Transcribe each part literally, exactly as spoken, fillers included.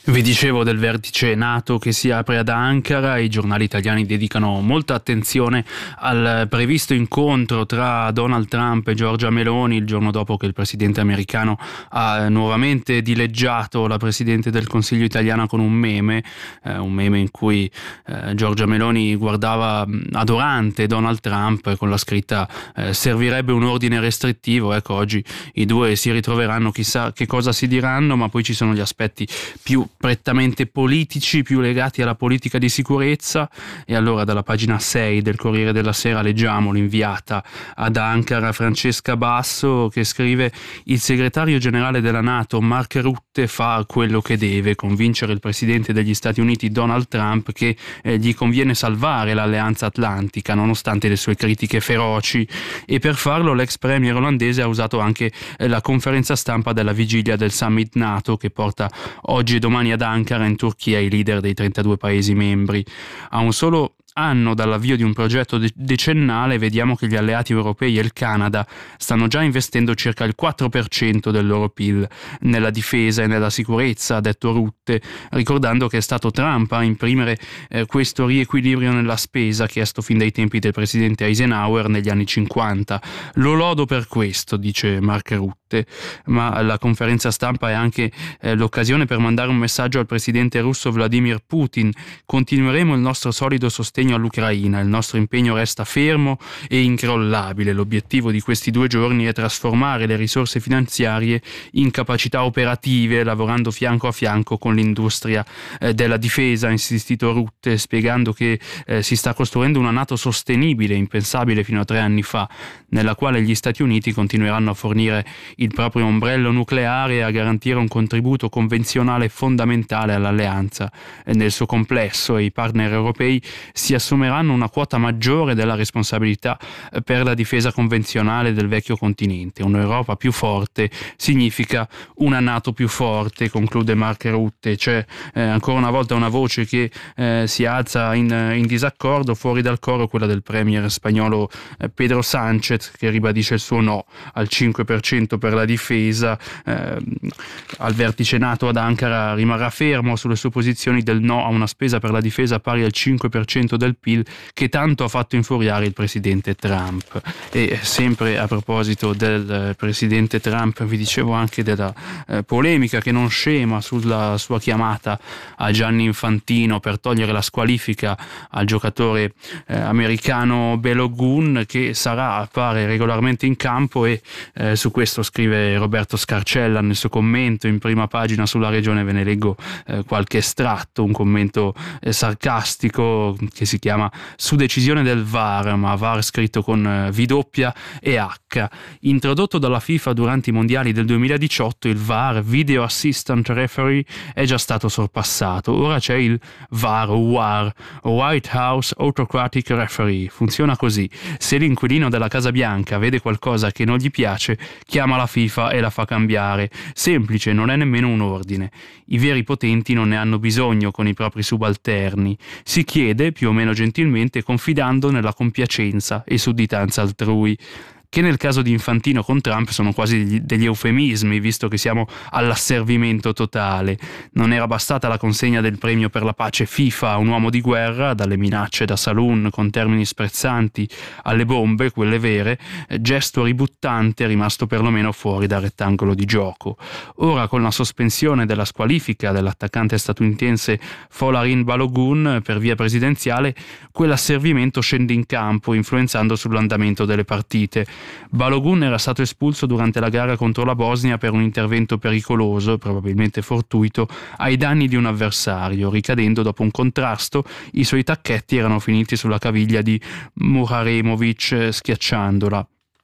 Vi dicevo del vertice NATO che si apre ad Ankara. I giornali italiani dedicano molta attenzione al previsto incontro tra Donald Trump e Giorgia Meloni, il giorno dopo che il presidente americano ha nuovamente dileggiato la presidente del Consiglio italiana con un meme, eh, un meme in cui eh, Giorgia Meloni guardava adorante Donald Trump con la scritta eh, servirebbe un ordine restrittivo. Ecco, oggi i due si ritroveranno, chissà che cosa si diranno, ma poi ci sono gli aspetti più prettamente politici, più legati alla politica di sicurezza. E allora dalla pagina sei del Corriere della Sera leggiamo l'inviata ad Ankara Francesca Basso che scrive: il segretario generale della NATO Mark Rutte fa quello che deve, convincere il presidente degli Stati Uniti Donald Trump che eh, gli conviene salvare l'alleanza atlantica nonostante le sue critiche feroci, e per farlo l'ex premier olandese ha usato anche eh, la conferenza stampa della vigilia del summit NATO che porta oggi e domani ad Ankara in Turchia i leader dei trentadue paesi membri. A un solo anno dall'avvio di un progetto de- decennale vediamo che gli alleati europei e il Canada stanno già investendo circa il quattro per cento del loro P I L nella difesa e nella sicurezza, ha detto Rutte, ricordando che è stato Trump a imprimere eh, questo riequilibrio nella spesa chiesto fin dai tempi del presidente Eisenhower negli anni cinquanta. Lo lodo per questo, dice Mark Rutte, ma la conferenza stampa è anche eh, l'occasione per mandare un messaggio al presidente russo Vladimir Putin: continueremo il nostro solido sostegno all'Ucraina, il nostro impegno resta fermo e incrollabile. L'obiettivo di questi due giorni è trasformare le risorse finanziarie in capacità operative, lavorando fianco a fianco con l'industria eh, della difesa, ha insistito Rutte, spiegando che eh, si sta costruendo una NATO sostenibile, impensabile fino a tre anni fa, nella quale gli Stati Uniti continueranno a fornire il proprio ombrello nucleare e a garantire un contributo convenzionale fondamentale all'alleanza e nel suo complesso, e i partner europei si assumeranno una quota maggiore della responsabilità per la difesa convenzionale del vecchio continente. Un'Europa più forte significa una NATO più forte, conclude Mark Rutte. C'è eh, ancora una volta una voce che eh, si alza in, in disaccordo fuori dal coro, quella del premier spagnolo eh, Pedro Sánchez, che ribadisce il suo no al cinque per cento per la difesa. Eh, al vertice NATO ad Ankara rimarrà fermo sulle sue posizioni del no a una spesa per la difesa pari al cinque per cento del P I L che tanto ha fatto infuriare il presidente Trump. E sempre a proposito del eh, presidente Trump, vi dicevo anche della eh, polemica che non scema sulla sua chiamata a Gianni Infantino per togliere la squalifica al giocatore eh, americano Balogun, che sarà, appare regolarmente in campo, e eh, su questo scrive Roberto Scarcella nel suo commento in prima pagina sulla Regione. Ve ne leggo eh, qualche estratto, un commento eh, sarcastico che si chiama Su decisione del V A R, ma V A R scritto con V doppia e H. Introdotto dalla FIFA durante i mondiali del duemiladiciotto, il V A R, Video Assistant Referee, è già stato sorpassato. Ora c'è il V A R, W A R, White House Autocratic Referee. Funziona così: se l'inquilino della Casa Bianca vede qualcosa che non gli piace, chiama la FIFA e la fa cambiare. Semplice, non è nemmeno un ordine. I veri potenti non ne hanno bisogno con i propri subalterni. Si chiede, più o meno gentilmente, confidando nella compiacenza e sudditanza altrui, che nel caso di Infantino con Trump sono quasi degli, degli eufemismi, visto che siamo all'asservimento totale. Non era bastata la consegna del premio per la pace FIFA a un uomo di guerra, dalle minacce da saloon con termini sprezzanti alle bombe, quelle vere, gesto ributtante rimasto perlomeno fuori dal rettangolo di gioco. Ora, con la sospensione della squalifica dell'attaccante statunitense Folarin Balogun per via presidenziale, quell'asservimento scende in campo, influenzando sull'andamento delle partite. Balogun era stato espulso durante la gara contro la Bosnia per un intervento pericoloso, probabilmente fortuito, ai danni di un avversario. Ricadendo dopo un contrasto, i suoi tacchetti erano finiti sulla caviglia di Muharemovic, schiacciandola.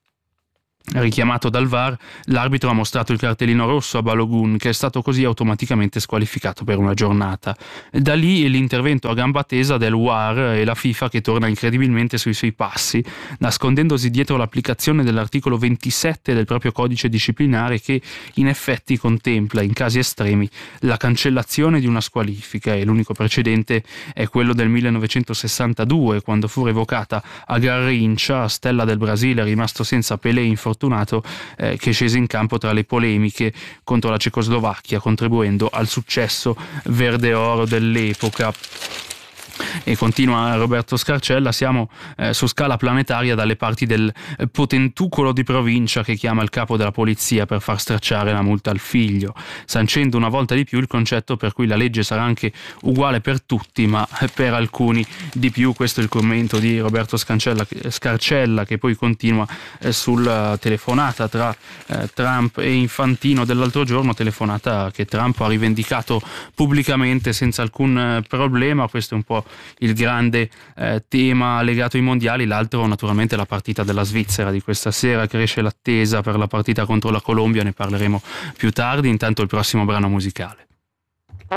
Richiamato dal V A R, l'arbitro ha mostrato il cartellino rosso a Balogun, che è stato così automaticamente squalificato per una giornata. Da lì l'intervento a gamba tesa del V A R e la FIFA che torna incredibilmente sui suoi passi, nascondendosi dietro l'applicazione dell'articolo ventisette del proprio codice disciplinare, che in effetti contempla in casi estremi la cancellazione di una squalifica, e l'unico precedente è quello del millenovecentosessantadue, quando fu revocata a Garrincha, stella del Brasile rimasto senza Pelé infortunato Fortunato, eh, che scese in campo tra le polemiche contro la Cecoslovacchia, contribuendo al successo verde-oro dell'epoca. E continua Roberto Scarcella: siamo eh, su scala planetaria dalle parti del potentucolo di provincia che chiama il capo della polizia per far stracciare la multa al figlio, sancendo una volta di più il concetto per cui la legge sarà anche uguale per tutti, ma per alcuni di più. Questo è il commento di Roberto Scarcella, Scarcella che poi continua eh, sulla telefonata tra eh, Trump e Infantino dell'altro giorno, telefonata che Trump ha rivendicato pubblicamente senza alcun eh, problema. Questo è un po' il grande eh, tema legato ai mondiali. L'altro naturalmente è la partita della Svizzera di questa sera. Cresce l'attesa per la partita contro la Colombia, ne parleremo più tardi. Intanto il prossimo brano musicale.